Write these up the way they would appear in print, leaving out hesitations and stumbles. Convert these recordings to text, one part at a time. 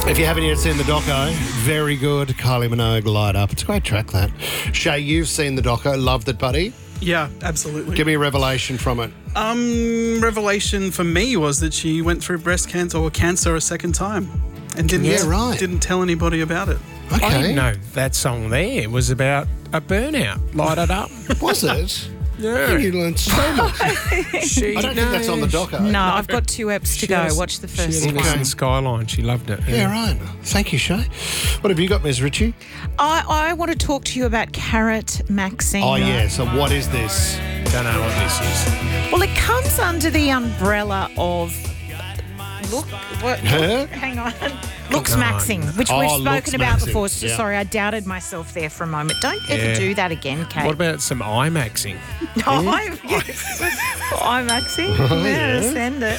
If you haven't yet seen the doco, very good. Kylie Minogue, Light Up. It's a great track, that. Shay, you've seen the doco. Loved it, buddy. Yeah, absolutely. Give me a revelation from it. Revelation for me was that she went through breast cancer or cancer a second time and didn't tell anybody about it. Okay. I didn't know that song there was about a burnout. Light It Up. Was it? Yeah. You learned so much. I don't think that's on the doco. No, I've got 2 eps to go. Watch the first She one. had the Skyline. She loved it. Yeah, right. Thank you, Shay. What have you got, Ms. Ritchie? I want to talk to you about carrot maxing. Oh, yeah. So what is this? Don't know what this is. Well, it comes under the umbrella of hang on. Looks maxing, which we've spoken about maxing. before. So Yeah. Sorry, I doubted myself there for a moment. Don't ever do that again, Kate. What about some IMAXing? IMAXing? Send it.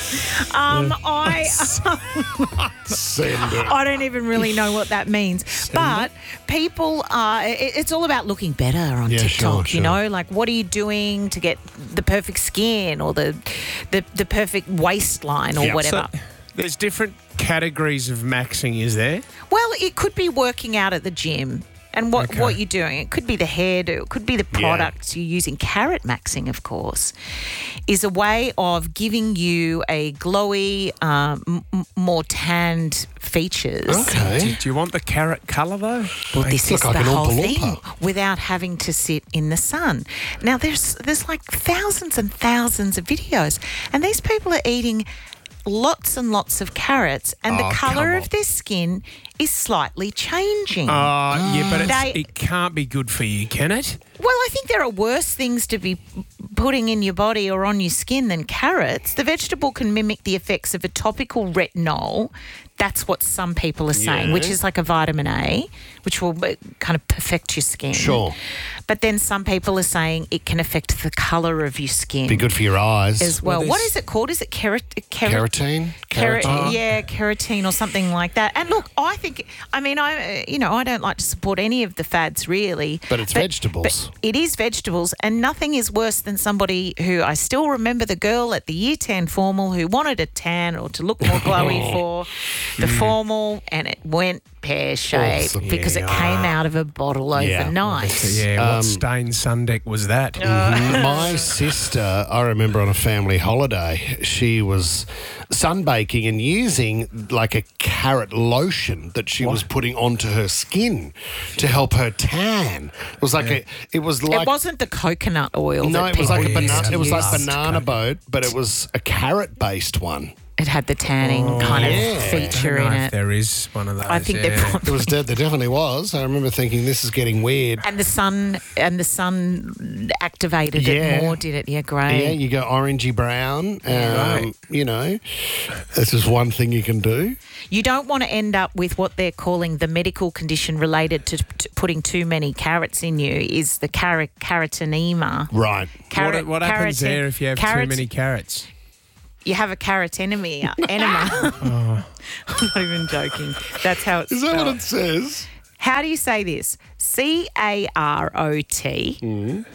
Send it. I don't even really know what that means. But people are, it's all about looking better on TikTok, sure. you know? Like, what are you doing to get the perfect skin or the perfect waistline or whatever? So there's different categories of maxing, is there? Well, it could be working out at the gym and what you're doing. It could be the hairdo. It could be the products you're using. Carrot maxing, of course, is a way of giving you a glowy, more tanned features. Okay. Do you want the carrot colour, though? Well, this is like the an whole Oompa thing Loompa. without having to sit in the sun. Now, there's like thousands and thousands of videos, and these people are eating lots and lots of carrots, and the colour of their skin is slightly changing. Yeah, but it can't be good for you, can it? Well, I think there are worse things to be putting in your body or on your skin than carrots. The vegetable can mimic the effects of a topical retinol. That's what some people are saying, which is like a vitamin A, which will kind of perfect your skin. Sure. But then some people are saying it can affect the colour of your skin. Be good for your eyes. As well. What is it called? Is it Keratin? Yeah, keratin or something like that. And look, I don't like to support any of the fads really. But it's vegetables. But it is vegetables, and nothing is worse than somebody who, I still remember the girl at the Year 10 formal who wanted a tan or to look more glowy for the formal, and it went pear-shaped Awesome. because it came out of a bottle overnight. What stained Sundeck was that? My sister, I remember on a family holiday, she was sunbaking and using like a carrot lotion that she was putting onto her skin to help her tan. It was like it wasn't the coconut oil. No, that it was like people used to it was like use. banana boat, but it was a carrot-based one. It had the tanning kind of feature I don't in know if it. there is one of those. I think they're It was dead. There definitely was. I remember thinking this is getting weird. And the sun activated it more, did it? Yeah, great. Yeah, you go orangey brown. You know, this is one thing you can do. You don't want to end up with what they're calling the medical condition related to putting too many carrots in you is the carotenema. Right. What happens there if you have too many carrots? You have a carrot enema. I'm not even joking. That's how it's Is that spelled. what it says? How do you say this? CAROT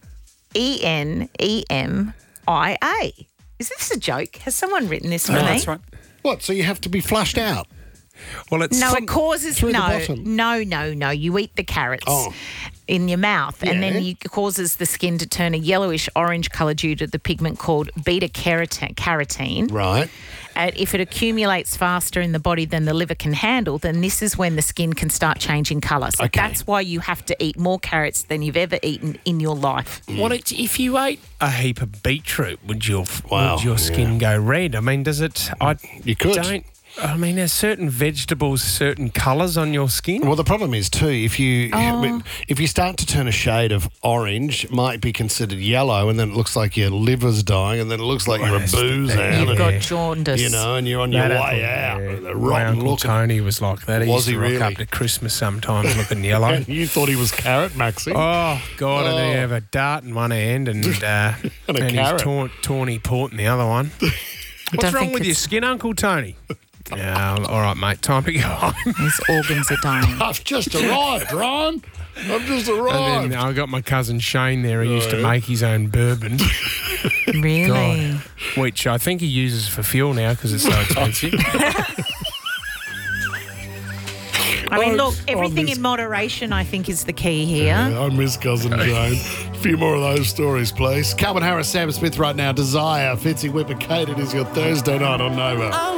ENEMIA. Is this a joke? Has someone written this for me? That's right. What? So you have to be flushed out? Well, it's No, it causes through the bottom. no. You eat the carrots in your mouth, and then it causes the skin to turn a yellowish orange colour due to the pigment called beta carotene. Right. And if it accumulates faster in the body than the liver can handle, then this is when the skin can start changing colour. So that's why you have to eat more carrots than you've ever eaten in your life. If you ate a heap of beetroot, would your skin go red? I mean, does it? You could. There's certain vegetables, certain colours on your skin. Well, the problem is too, if you start to turn a shade of orange, it might be considered yellow, and then it looks like your liver's dying, and then it looks like you're a booze out. You've got jaundice. You know, and you're on your way out. The My rotten Uncle looking. Tony was like that. He Was used he to rock really? up to Christmas sometimes looking yellow. You thought he was carrot maxing? Oh, God, and he'd have a dart in one hand and a carrot. his tawny port in the other one. What's wrong with your skin, Uncle Tony? Yeah, all right, mate, time to go home. His organs are dying. I've just arrived, Ron. I've just arrived. And then I got my cousin Shane there. He used to make his own bourbon, Really? which I think he uses for fuel now because it's so expensive. I mean, look, everything in moderation, I think, is the key here. Yeah, I miss Cousin Jane. A few more of those stories, please. Calvin Harris, Sam Smith right now. Desire, Fitzy Whipper, Kate. It is your Thursday night on Nova.